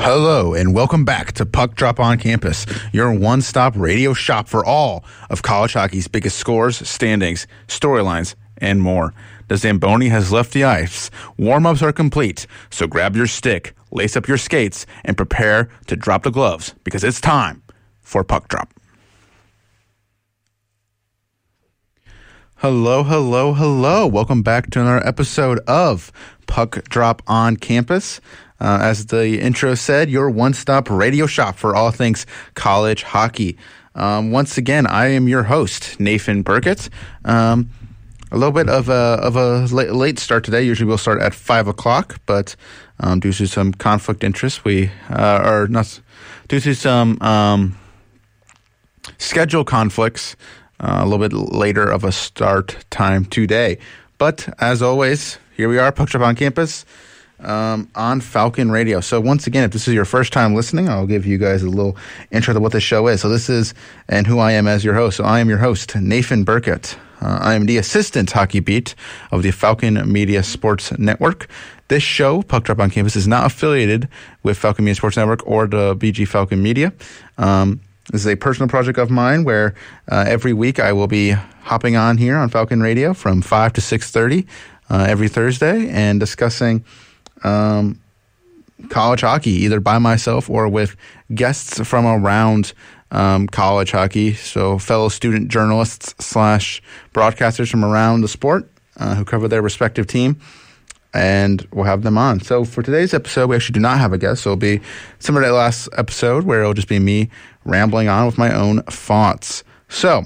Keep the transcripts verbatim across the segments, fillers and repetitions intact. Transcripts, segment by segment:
Hello and welcome back to Puck Drop on Campus, your one-stop radio shop for all of college hockey's biggest scores, standings, storylines, and more. The Zamboni has left the ice. Warm-ups are complete, so grab your stick, lace up your skates, and prepare to drop the gloves because it's time for Puck Drop. Hello, hello, hello. Welcome back to another episode of Puck Drop on Campus. Uh, as the intro said, your one-stop radio shop for all things college hockey. Um, once again, I am your host, Nathan Burkett. Um, a little bit of a of a late, late start today. Usually we'll start at five o'clock, but um, due to some conflict interest, we uh, are not due to some um, schedule conflicts. Uh, a little bit later of a start time today. But as always, here we are, Puck Drop on Campus. Um, on Falcon Radio. So once again, if this is your first time listening, I'll give you guys a little intro to what this show is. So this is, and who I am as your host. So I am your host, Nathan Burkett. Uh, I am the assistant hockey beat of the Falcon Media Sports Network. This show, Puck Drop on Campus, is not affiliated with Falcon Media Sports Network or the B G Falcon Media. Um, this is a personal project of mine where uh, every week I will be hopping on here on Falcon Radio from five to six thirty uh, every Thursday and discussing Um, college hockey, either by myself or with guests from around um, college hockey. So fellow student journalists slash broadcasters from around the sport uh, who cover their respective team, and we'll have them on. So for today's episode, we actually do not have a guest. So it'll be similar to the last episode where it'll just be me rambling on with my own thoughts. So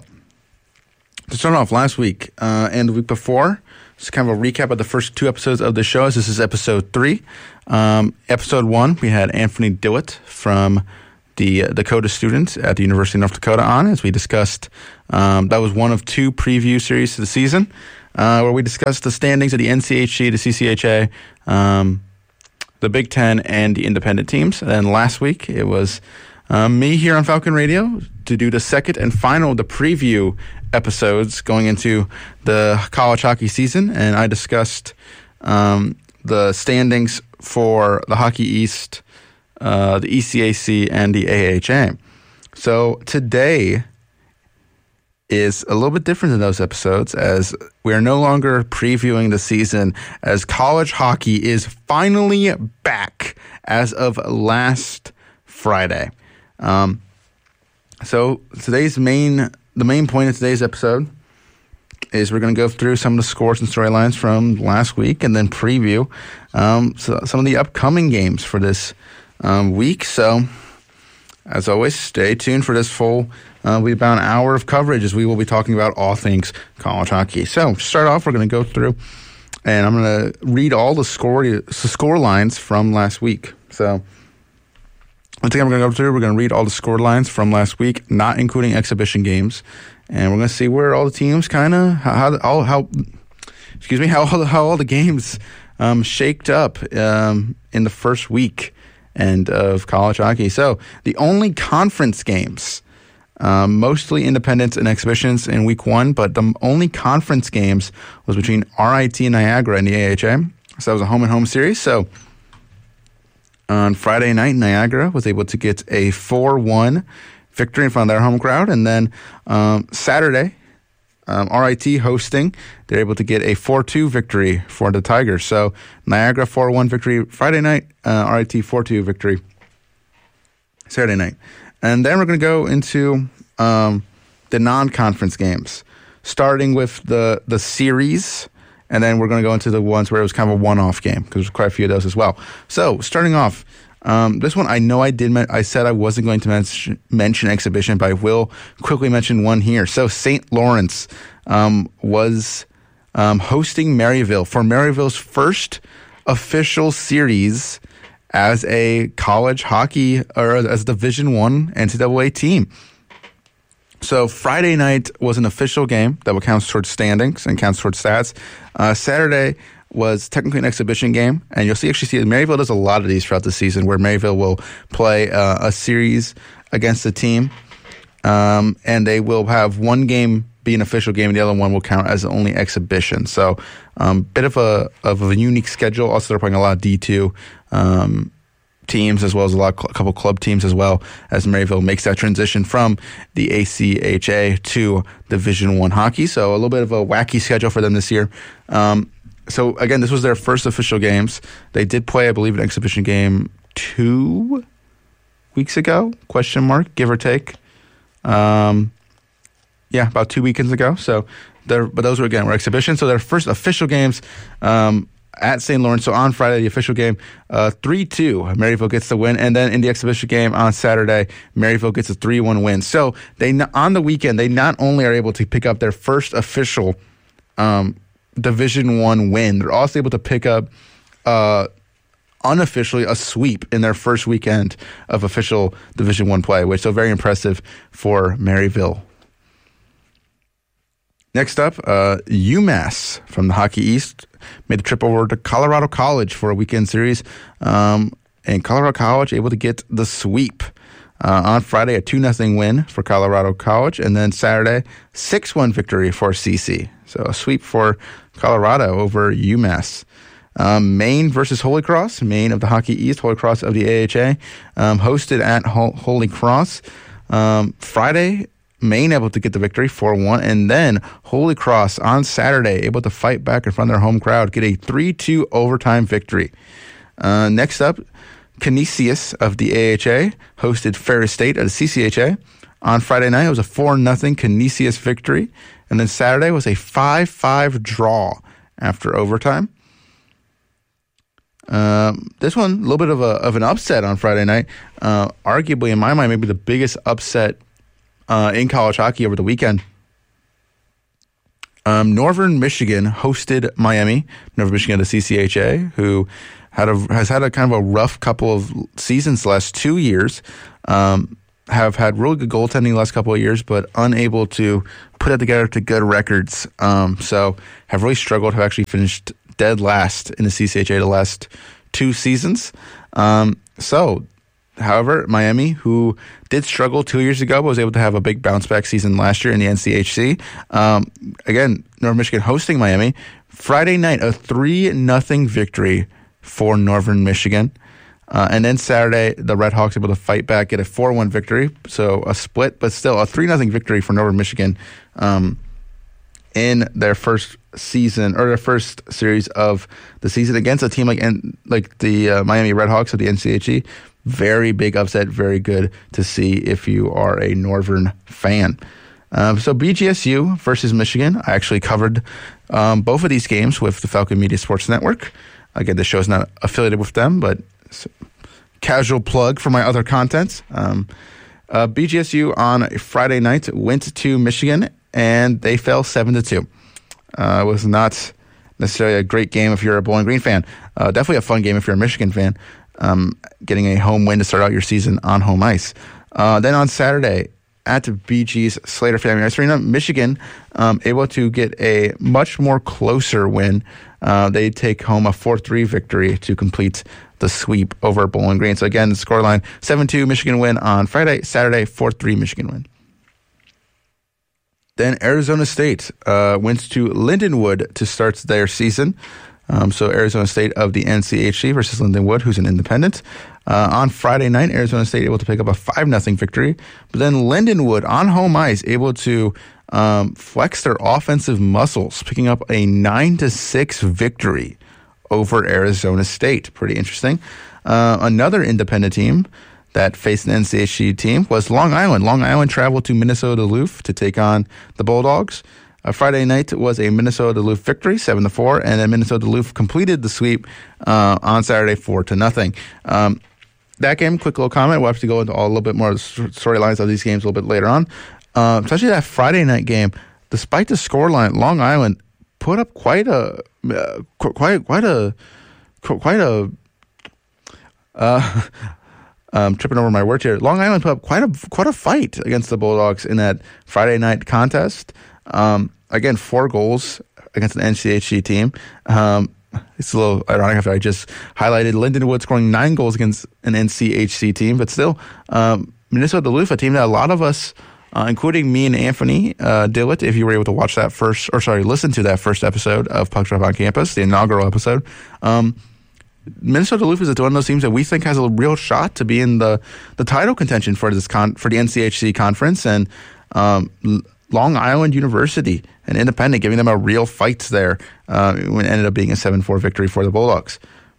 to start off, last week uh, and the week before, just kind of a recap of the first two episodes of the show. This is episode three. Um, episode one, we had Anthony Dewitt from the uh, Dakota students at the University of North Dakota on, as we discussed. Um, that was one of two preview series to the season, uh, where we discussed the standings of the N C H C, the C C H A, um, the Big Ten, and the independent teams. And then last week, it was um, me here on Falcon Radio to do the second and final of the preview episodes going into the college hockey season, and I discussed um, the standings for the Hockey East, uh, the E C A C, and the A H A. So today is a little bit different than those episodes, as we are no longer previewing the season, as college hockey is finally back as of last Friday. Um, so today's main The main point of today's episode is we're going to go through some of the scores and storylines from last week and then preview um, so some of the upcoming games for this um, week. So, as always, stay tuned for this full, uh, we'll be about an hour of coverage as we will be talking about all things college hockey. So, to start off, we're going to go through, and I'm going to read all the score, the score lines from last week. So, one thing I'm going to go through, we're going to read all the score lines from last week, not including exhibition games, and we're going to see where all the teams kind of how how how excuse me how how all the games um, shaked up um, in the first week and of college hockey. So the only conference games, um, mostly independents and exhibitions in week one, but the only conference games was between R I T and Niagara and the A H A. So that was a home and home series. So on Friday night, Niagara was able to get a four one victory in front of their home crowd. And then um, Saturday, um, R I T hosting, they're able to get a four two victory for the Tigers. So Niagara four one victory Friday night, uh, R I T four two victory Saturday night. And then we're going to go into um, the non-conference games, starting with the, the series. And then we're going to go into the ones where it was kind of a one-off game, because there's quite a few of those as well. So, starting off, um, this one I know I did. Me- I said I wasn't going to mention, mention exhibition, but I will quickly mention one here. So, Saint Lawrence um, was um, hosting Maryville for Maryville's first official series as a college hockey or as a Division One N C double A team. So Friday night was an official game that will count towards standings and counts towards stats. Uh, Saturday was technically an exhibition game, and you'll see actually see Maryville does a lot of these throughout the season, where Maryville will play uh, a series against a team, um, and they will have one game be an official game, and the other one will count as only exhibition. So, um, bit of a of a unique schedule. Also, they're playing a lot of D two. Um, teams, as well as a lot, a couple club teams as well, as Maryville makes that transition from the A C H A to Division One hockey. So a little bit of a wacky schedule for them this year. Um, so again, this was their first official games. They did play, I believe, an exhibition game two weeks ago, question mark, give or take. Um, yeah, about two weekends ago. So, but those were, again, were exhibitions. So their first official games, um, at Saint Lawrence. So on Friday, the official game, uh, three two, Maryville gets the win. And then in the exhibition game on Saturday, Maryville gets a three one win. So they on the weekend, they not only are able to pick up their first official um, Division One win, they're also able to pick up uh, unofficially a sweep in their first weekend of official Division One play, which is so very impressive for Maryville. Next up, uh, UMass from the Hockey East made the trip over to Colorado College for a weekend series. Um, and Colorado College able to get the sweep. Uh, on Friday, a two nothing win for Colorado College. And then Saturday, six one victory for C C. So a sweep for Colorado over UMass. Um, Maine versus Holy Cross. Maine of the Hockey East, Holy Cross of the A H A. Um, hosted at Ho- Holy Cross. Um, Friday, Maine able to get the victory, four one, and then Holy Cross on Saturday able to fight back in front of their home crowd, get a three two overtime victory. Uh, next up, Canisius of the A H A hosted Ferris State of the C C H A. On Friday night, it was a four nothing Canisius victory, and then Saturday was a five five draw after overtime. Um, this one, a little bit of a of an upset on Friday night. Uh, arguably, in my mind, maybe the biggest upset Uh, in college hockey over the weekend. Um, Northern Michigan hosted Miami. Northern Michigan, the C C H A, who had a, has had a kind of a rough couple of seasons the last two years. Um, have had really good goaltending the last couple of years, but unable to put it together to good records. Um, so have really struggled. Have actually finished dead last in the C C H A the last two seasons. Um, so. However, Miami, who did struggle two years ago, but was able to have a big bounce-back season last year in the N C H C. Um, again, Northern Michigan hosting Miami. Friday night, a three nothing victory for Northern Michigan. Uh, and then Saturday, the Red Hawks able to fight back, get a four one victory. So a split, but still a three nothing victory for Northern Michigan um, in their first season, or their first series of the season against a team like, like the uh, Miami Red Hawks of the N C H C. Very big upset, very good to see if you are a Northern fan. Um, so B G S U versus Michigan. I actually covered um, both of these games with the Falcon Media Sports Network. Again, the show is not affiliated with them, but it's a casual plug for my other content. Um, uh, B G S U on Friday night went to Michigan, and they fell seven to two. Uh, it was not necessarily a great game if you're a Bowling Green fan. Uh, definitely a fun game if you're a Michigan fan. Um, getting a home win to start out your season on home ice. Uh, then on Saturday at B G's Slater Family Ice Arena, Michigan um, able to get a much more closer win. Uh, they take home a four three victory to complete the sweep over Bowling Green. So again, the scoreline seven two Michigan win on Friday. Saturday, four three Michigan win. Then Arizona State uh, went to Lindenwood to start their season. Um, so Arizona State of the N C H C versus Lindenwood, who's an independent. Uh, on Friday night, Arizona State able to pick up a five nothing victory. But then Lindenwood on home ice able to um, flex their offensive muscles, picking up a nine to six victory over Arizona State. Pretty interesting. Uh, another independent team that faced an N C H C team was Long Island. Long Island traveled to Minnesota Duluth to take on the Bulldogs. Uh, Friday night was a Minnesota Duluth victory, seven to four, and then Minnesota Duluth completed the sweep uh, on Saturday, four to nothing. Um, that game, quick little comment. We'll have to go into all, a little bit more storylines of these games a little bit later on. Uh, especially that Friday night game, despite the scoreline, Long Island put up quite a uh, quite quite a quite a. Uh, Um, tripping over my words here. Long Island put up quite a quite a fight against the Bulldogs in that Friday night contest. Um, again, four goals against an N C H C team. Um, it's a little ironic after I just highlighted Lindenwood scoring nine goals against an N C H C team, but still, um, Minnesota Duluth, a team that a lot of us, uh, including me and Anthony uh, Dillett, if you were able to watch that first, or sorry, listen to that first episode of Puck Drop on Campus, the inaugural episode. Um, Minnesota Duluth is one of those teams that we think has a real shot to be in the, the title contention for this con, for the N C H C conference, and um, Long Island University, an independent, giving them a real fight there uh, when it ended up being a seven four victory for the Bulldogs.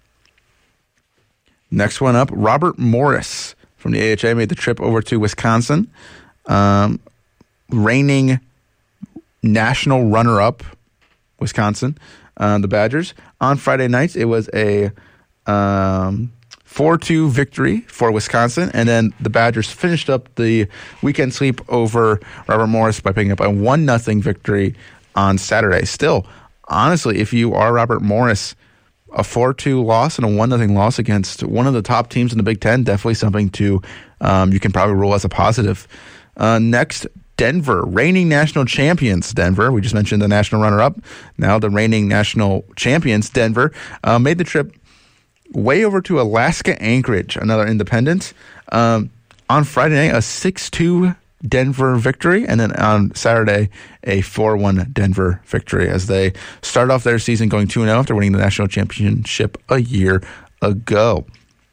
Next one up, Robert Morris from the A H A made the trip over to Wisconsin. Um, reigning national runner-up, Wisconsin, uh, the Badgers. On Friday night, it was a um, four two victory for Wisconsin, and then the Badgers finished up the weekend sweep over Robert Morris by picking up a one nothing victory on Saturday. Still, honestly, if you are Robert Morris, a four two loss and a one nothing loss against one of the top teams in the Big Ten, definitely something to um, you can probably rule as a positive. Uh, next, Denver, reigning national champions, Denver. We just mentioned the national runner-up. Now the reigning national champions, Denver, uh, made the trip way over to Alaska Anchorage, another independent. Um, on Friday night, a six two Denver victory, and then on Saturday, a four one Denver victory as they start off their season going two and oh after winning the national championship a year ago.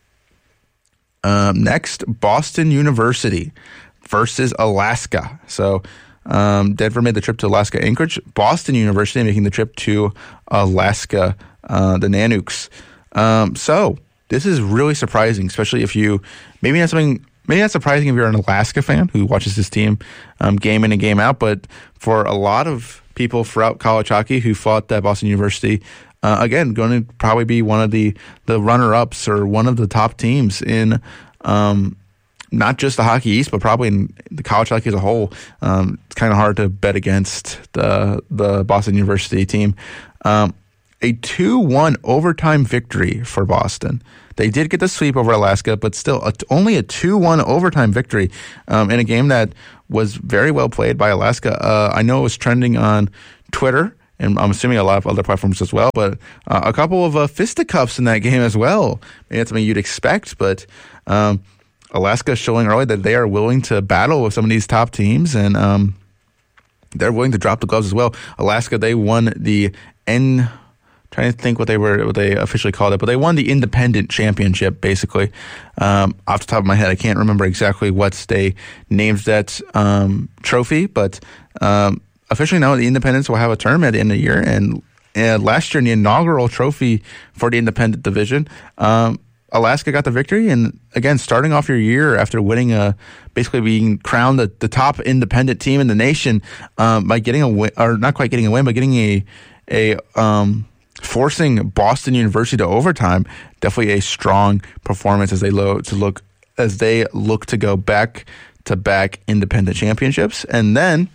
Um, next, Boston University versus Alaska. So um, Denver made the trip to Alaska Anchorage. Boston University making the trip to Alaska, uh, the Nanooks. Um, so this is really surprising, especially if you maybe not something maybe not surprising if you're an Alaska fan who watches this team um, game in and game out. But for a lot of people throughout college hockey who thought that Boston University, uh, again, going to probably be one of the the runner-ups or one of the top teams in. Um, Not just the Hockey East, but probably in the college hockey as a whole. Um, it's kind of hard to bet against the the Boston University team. Um, a two one overtime victory for Boston. They did get the sweep over Alaska, but still a, only a two one overtime victory um, in a game that was very well played by Alaska. Uh, I know it was trending on Twitter, and I'm assuming a lot of other platforms as well, but uh, a couple of uh, fisticuffs in that game as well. Maybe that's something you'd expect, but... Um, Alaska showing early that they are willing to battle with some of these top teams, and um, they're willing to drop the gloves as well. Alaska, they won the N. Trying to think what they were, what they officially called it, but they won the independent championship. Basically, um, off the top of my head, I can't remember exactly what they named that um, trophy, but um, officially now the independents will have a tournament at the end of the year. And, and last year, in the inaugural trophy for the independent division. Um, Alaska got the victory, and again, starting off your year after winning a, basically being crowned the, the top independent team in the nation um, by getting a win, or not quite getting a win, but getting a a um, forcing Boston University to overtime. Definitely a strong performance as they lo- to look as they look to go back to back independent championships, and then.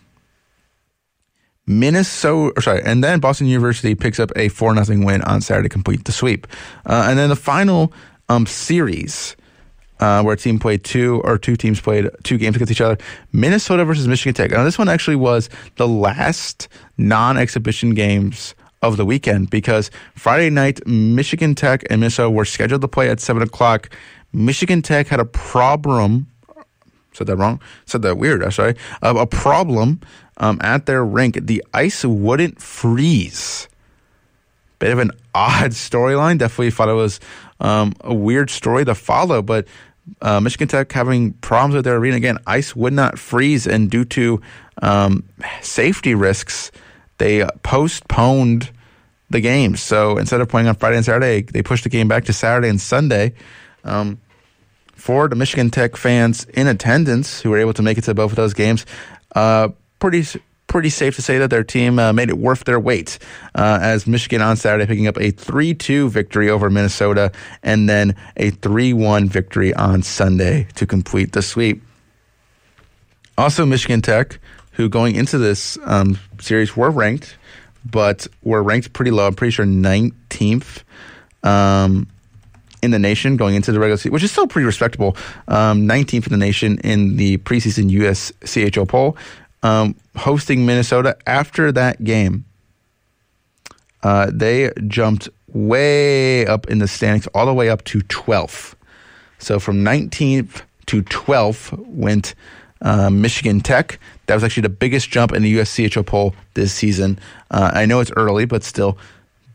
Minnesota, or sorry, and then Boston University picks up a four nothing win on Saturday to complete the sweep. Uh, and then the final um, series, uh, where a team played two, or two teams played two games against each other, Minnesota versus Michigan Tech. Now, this one actually was the last non-exhibition games of the weekend because Friday night, Michigan Tech and Minnesota were scheduled to play at seven o'clock. Michigan Tech had a problem. Said that wrong? Said that weird, I'm sorry. Uh, a problem um, at their rink. The ice wouldn't freeze. Bit of an odd storyline. Definitely thought it was um, a weird story to follow, but uh, Michigan Tech having problems with their arena. Again, ice would not freeze, and due to um, safety risks, they postponed the games. So instead of playing on Friday and Saturday, they pushed the game back to Saturday and Sunday. Um, For the Michigan Tech fans in attendance who were able to make it to both of those games, uh, pretty pretty safe to say that their team uh, made it worth their wait uh, as Michigan on Saturday picking up a three two victory over Minnesota and then a three one victory on Sunday to complete the sweep. Also, Michigan Tech, who going into this um, series were ranked, but were ranked pretty low. I'm pretty sure nineteenth. Um in the nation going into the regular season, which is still pretty respectable. Um, nineteenth in the nation in the preseason U S C H O poll, um, hosting Minnesota. After that game, uh, they jumped way up in the standings, all the way up to twelfth. So from nineteenth to twelfth went uh, Michigan Tech. That was actually the biggest jump in the U S C H O poll this season. Uh, I know it's early, but still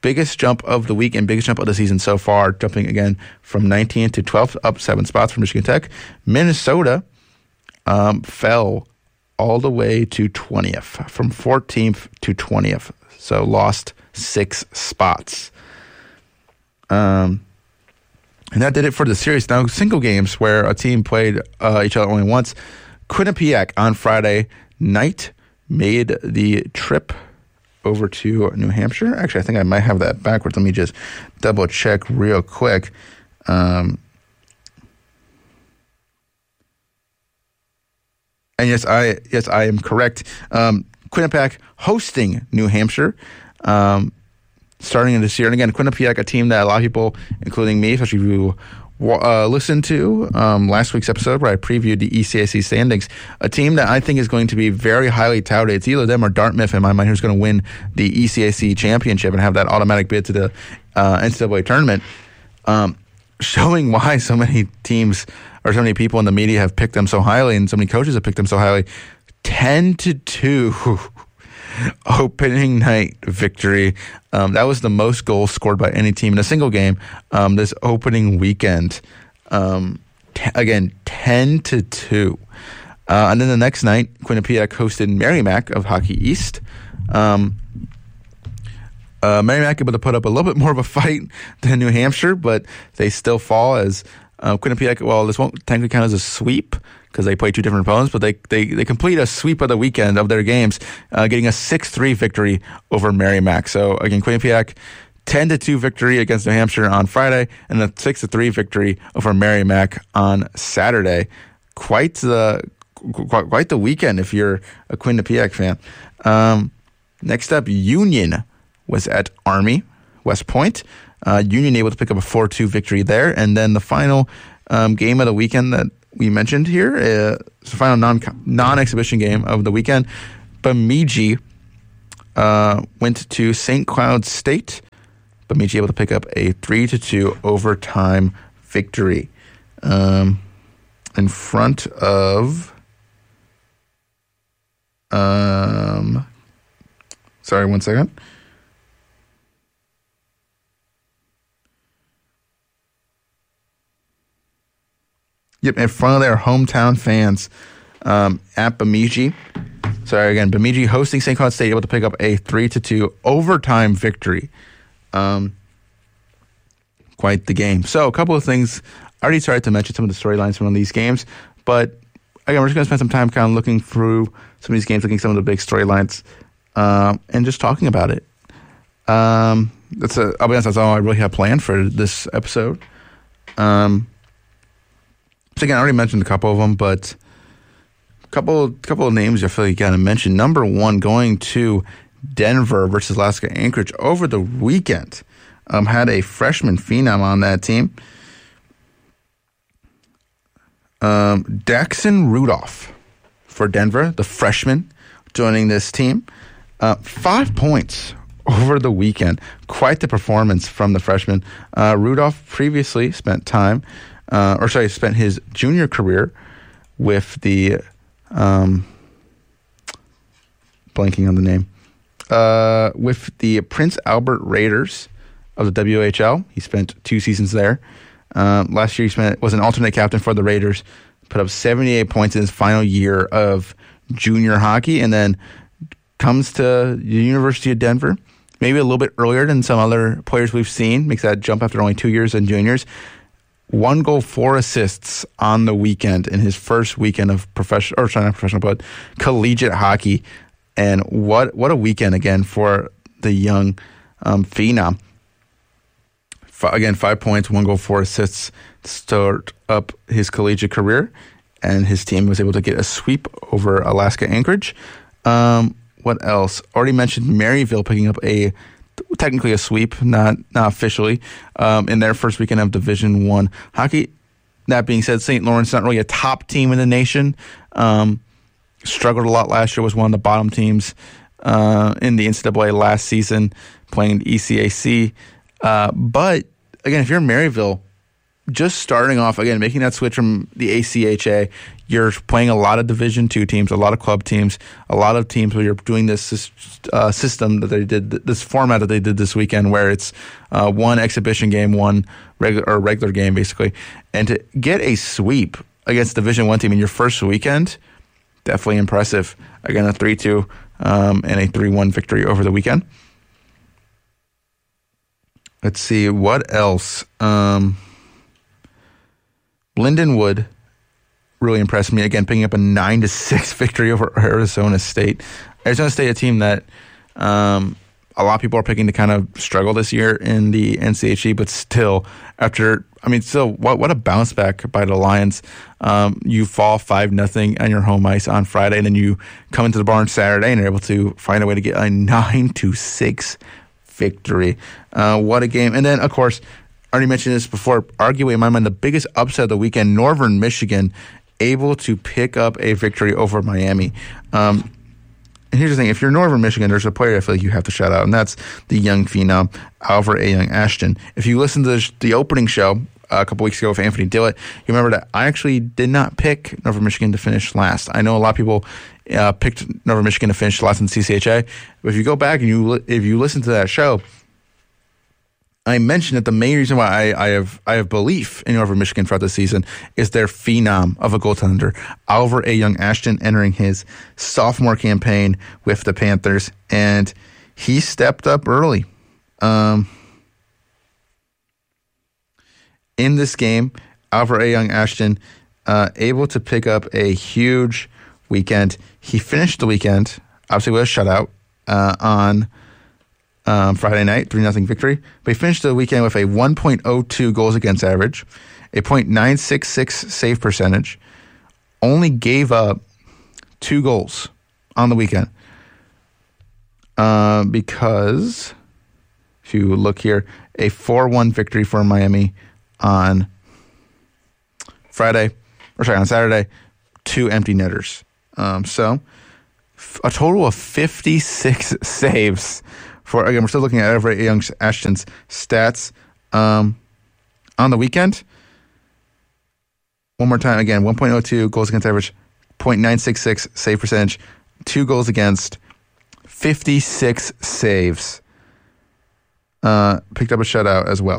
biggest jump of the week and biggest jump of the season so far, jumping again from nineteenth to twelfth, up seven spots for Michigan Tech. Minnesota um, fell all the way to twentieth, from fourteenth to twentieth, so lost six spots. Um, and that did it for the series. Now, single games where a team played uh, each other only once. Quinnipiac on Friday night made the trip over to New Hampshire. Actually, I think I might have that backwards. Let me just double check real quick. Um, and yes, I yes I am correct. Um, Quinnipiac hosting New Hampshire, um, starting in this year. And again, Quinnipiac, a team that a lot of people, including me, especially if you uh, listened to um, last week's episode where I previewed the E C A C standings, a team that I think is going to be very highly touted. It's either them or Dartmouth in my mind who's going to win the E C A C championship and have that automatic bid to the uh, N C double A tournament, um, showing why so many teams or so many people in the media have picked them so highly and so many coaches have picked them so highly. ten to two opening night victory. Um, that was the most goals scored by any team in a single game um, this opening weekend. Um, t- again, ten to two. Uh, and then the next night, Quinnipiac hosted Merrimack of Hockey East. Um, uh, Merrimack able to put up a little bit more of a fight than New Hampshire, but they still fall as uh, Quinnipiac, well, this won't technically count as a sweep because they play two different opponents, but they, they, they complete a sweep of the weekend of their games, uh, getting a six three victory over Merrimack. So, again, Quinnipiac, ten to two victory against New Hampshire on Friday, and a six to three victory over Merrimack on Saturday. Quite the quite, quite the weekend if you're a Quinnipiac fan. Um, next up, Union was at Army, West Point. Uh, Union able to pick up a four two victory there. And then the final um, game of the weekend that we mentioned here, uh, it's the final non, non-exhibition game of the weekend. Bemidji uh, went to Saint Cloud State. Bemidji able to pick up a three to two overtime victory um, in front of... Um, sorry, one second. Yep, in front of their hometown fans um, at Bemidji. Sorry, again, Bemidji hosting Saint Cloud State, able to pick up a three to two overtime victory. Um, quite the game. So, a couple of things. I already started to mention some of the storylines from these games, but again, we're just going to spend some time kind of looking through some of these games, looking at some of the big storylines, um, and just talking about it. Um, that's a, I'll be honest, that's all I really have planned for this episode. Um, so again, I already mentioned a couple of them, but a couple, couple of names I feel like you got to mention. Number one, going to Denver versus Alaska Anchorage over the weekend. Um, had a freshman phenom on that team. Um, Daxon Rudolph for Denver, the freshman joining this team. Uh, five points over the weekend. Quite the performance from the freshman. Uh, Rudolph previously spent time, uh, or sorry, spent his junior career with the, um, blanking on the name, uh, with the Prince Albert Raiders of the W H L. He spent two seasons there. Um, last year, he spent was an alternate captain for the Raiders, put up seventy-eight points in his final year of junior hockey, and then comes to the University of Denver, maybe a little bit earlier than some other players we've seen, makes that jump after only two years in juniors. One goal, four assists on the weekend in his first weekend of professional, or sorry, not professional, but collegiate hockey. And what what a weekend again for the young um, phenom. Again, five points, one goal, four assists to start up his collegiate career, and his team was able to get a sweep over Alaska Anchorage. Um, what else? Already mentioned Maryville picking up a technically a sweep, not not officially, um, in their first weekend of Division One hockey. That being said, Saint Lawrence not really a top team in the nation. Um, struggled a lot last year. Was one of the bottom teams uh, in the N C double A last season, playing in the E C A C. Uh, but again, if you're in Maryville, just starting off, again, making that switch from the A C H A, you're playing a lot of Division two teams, a lot of club teams, a lot of teams where you're doing this uh, system that they did, this format that they did this weekend, where it's uh, one exhibition game, one regular or regular game, basically. And to get a sweep against Division one team in your first weekend, definitely impressive. Again, a three two um, and a three one victory over the weekend. Let's see, what else? Um, Lindenwood really impressed me. Again, picking up a nine to six victory over Arizona State. Arizona State, a team that um, a lot of people are picking to kind of struggle this year in the N C H C, but still, after, I mean, still, what what a bounce back by the Lions. Um, you fall five nothing on your home ice on Friday, and then you come into the barn Saturday and are able to find a way to get a nine to six victory. Uh, what a game. And then, of course, I already mentioned this before, arguably in my mind, the biggest upset of the weekend, Northern Michigan able to pick up a victory over Miami. Um, and here's the thing, if you're Northern Michigan, there's a player I feel like you have to shout out, and that's the young phenom, Alvar A. Young Ashton. If you listen to the, the opening show a couple weeks ago with Anthony Dillett, you remember that I actually did not pick Northern Michigan to finish last. I know a lot of people uh, picked Northern Michigan to finish last in the C C H A, but if you go back and you if you listen to that show, I mentioned that the main reason why I, I have I have belief in Northern Michigan throughout the season is their phenom of a goaltender, Alvar A. Young Ashton, entering his sophomore campaign with the Panthers, and he stepped up early. Um, in this game, Alvar A. Young Ashton uh, able to pick up a huge weekend. He finished the weekend, obviously with a shutout uh, on Um, Friday night, three nothing victory. But he finished the weekend with a one point oh two goals against average, a point nine six six save percentage, only gave up two goals on the weekend. Uh, because, if you look here, a four one victory for Miami on Friday, or sorry, on Saturday, two empty netters. Um, so, f- a total of fifty-six saves. For, again, we're still looking at Alvar A. Young Ashton's stats um, on the weekend. One more time, again, one point oh two goals against average, point nine six six save percentage, two goals against, fifty-six saves. Uh, picked up a shutout as well.